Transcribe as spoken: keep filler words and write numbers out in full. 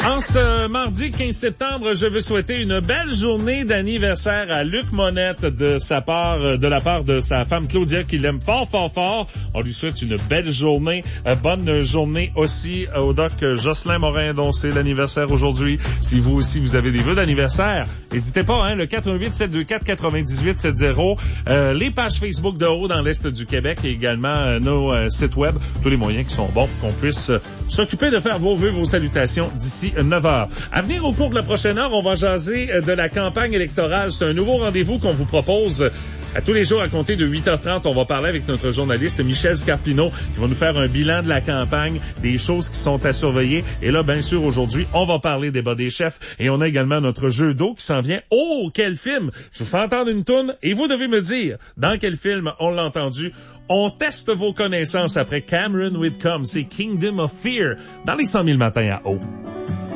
En ce mardi quinze septembre, je veux souhaiter une belle journée d'anniversaire à Luc Monette de sa part, de la part de sa femme Claudia qui l'aime fort, fort, fort. On lui souhaite une belle journée. Bonne journée aussi au doc Jocelyn Morin dont c'est l'anniversaire aujourd'hui. Si vous aussi vous avez des vœux d'anniversaire, n'hésitez pas, hein, le quatre un huit sept deux quatre huit huit sept zéro, euh, les pages Facebook de haut dans l'Est du Québec et également euh, nos euh, sites web, tous les moyens qui sont bons pour qu'on puisse euh, s'occuper de faire vos vœux, vos salutations d'ici neuf heures. À venir au cours de la prochaine heure, on va jaser de la campagne électorale. C'est un nouveau rendez-vous qu'on vous propose à tous les jours à compter de huit heures trente. On va parler avec notre journaliste Michel Scarpino qui va nous faire un bilan de la campagne, des choses qui sont à surveiller. Et là, bien sûr, aujourd'hui, on va parler des bas des chefs et on a également notre jeu d'eau qui s'en vient. Oh, quel film! Je vous fais entendre une toune et vous devez me dire dans quel film on l'a entendu. On teste vos connaissances après Cameron Whitcomb. C'est Kingdom of Fear dans les cent mille matins à eau.